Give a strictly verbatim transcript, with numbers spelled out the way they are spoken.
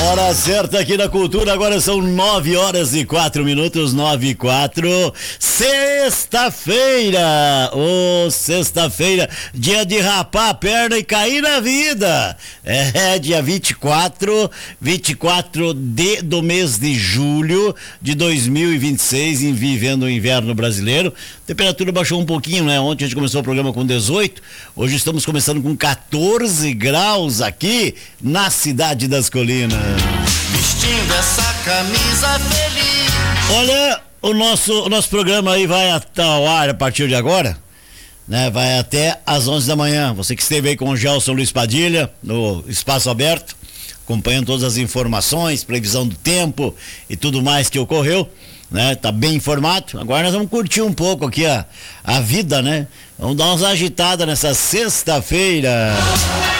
Hora certa aqui na Cultura, agora são nove horas e quatro minutos, nove e quatro. Sexta-feira, ô, oh, sexta-feira, dia de rapar a perna e cair na vida. É, dia vinte e quatro, vinte e quatro de, do mês de julho de dois mil e vinte e seis, em vivendo o inverno brasileiro. A temperatura baixou um pouquinho, né? Ontem a gente começou o programa com dezoito, hoje estamos começando com quatorze graus aqui na cidade das Colinas. Vestindo essa camisa feliz. Olha, o nosso, o nosso programa aí vai ao ar a partir de agora, né? Vai até às onze da manhã. Você que esteve aí com o Gelson Luiz Padilha no Espaço Aberto, acompanhando todas as informações, previsão do tempo e tudo mais que ocorreu, né? Tá bem informado. Agora nós vamos curtir um pouco aqui a, a vida, né? Vamos dar umas agitadas nessa sexta-feira.